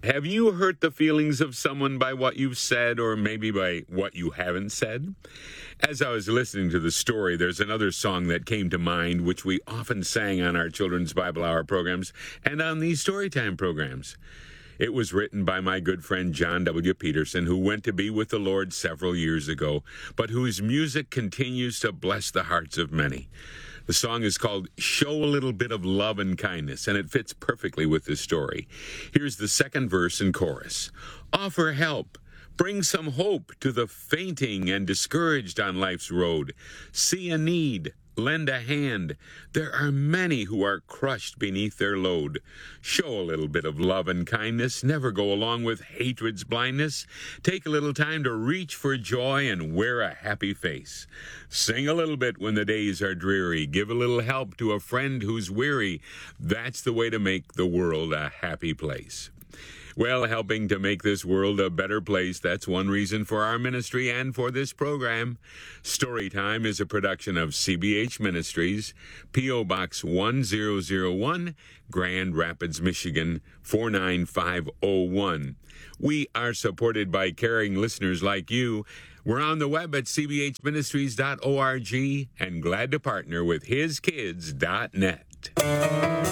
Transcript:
Have you hurt the feelings of someone by what you've said or maybe by what you haven't said? As I was listening to the story, there's another song that came to mind which we often sang on our Children's Bible Hour programs and on these Storytime programs. It was written by my good friend John W. Peterson, who went to be with the Lord several years ago, but whose music continues to bless the hearts of many. The song is called Show a Little Bit of Love and Kindness, and it fits perfectly with this story. Here's the second verse and chorus. Offer help. Bring some hope to the fainting and discouraged on life's road. See a need. Lend a hand. There are many who are crushed beneath their load. Show a little bit of love and kindness. Never go along with hatred's blindness. Take a little time to reach for joy and wear a happy face. Sing a little bit when the days are dreary. Give a little help to a friend who's weary. That's the way to make the world a happy place. Well, helping to make this world a better place, that's one reason for our ministry and for this program. Storytime is a production of CBH Ministries, P.O. Box 1001, Grand Rapids, Michigan, 49501. We are supported by caring listeners like you. We're on the web at cbhministries.org and glad to partner with hiskids.net.